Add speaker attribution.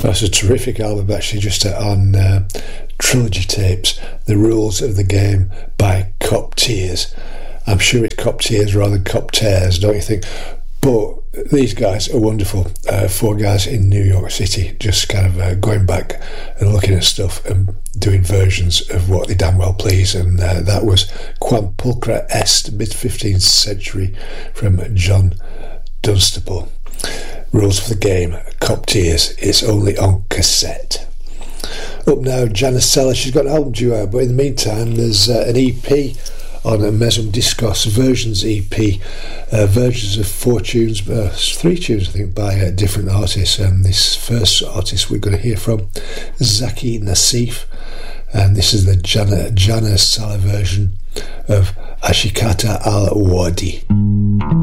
Speaker 1: That's a terrific album, actually, just on Trilogy Tapes, The Rules of the Game by Cop Tears. I'm sure it's Cop Tears rather than Cop Tears, don't you think? But these guys are wonderful. 4 guys in New York City, just kind of going back and looking at stuff and doing versions of what they damn well please. And that was Quam Pulchra Est, mid-15th century, from John Dunstable. Rules for the Game, Cop Tears. It's only on cassette. Up now, Janice Seller. She's got an album due out, but in the meantime, there's an EP on a Mesum Discos Versions EP, versions of 4 tunes, 3 tunes I think, by different artists. And this first artist we're going to hear from, Zaki Nassif, and this is the Jana Salah version of Ashikata Al-Wadi.